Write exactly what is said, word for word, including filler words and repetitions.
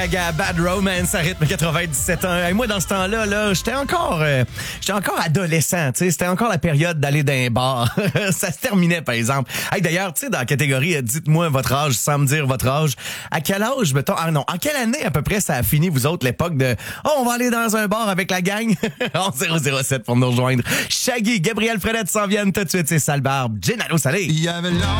Bad Romance à rythme quatre-vingt-dix-sept ans. Et moi, dans ce temps-là, là, j'étais encore, euh, j'étais encore adolescent. Tu sais, c'était encore la période d'aller dans un bar. Ça se terminait, par exemple. Hey, d'ailleurs, tu sais, dans la catégorie, euh, dites-moi votre âge sans me dire votre âge. À quel âge, mettons, ah non, en quelle année à peu près ça a fini, vous autres, l'époque de, oh, on va aller dans un bar avec la gang? onze zéro zéro sept pour nous rejoindre. Shaggy, Gabriel Fredette s'en viennent tout de suite, c'est Sale Barbe. Gin, allô, salé. Il y avait